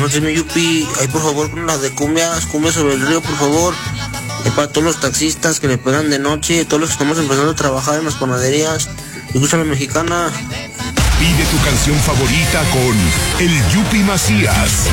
noches, mi Yupi. Ahí, por favor, con las de cumbias sobre el río, por favor. Para todos los taxistas que le pegan de noche, todos los que estamos empezando a trabajar en las panaderías. Escucha la mexicana. Pide tu canción favorita con el Yupi Macías.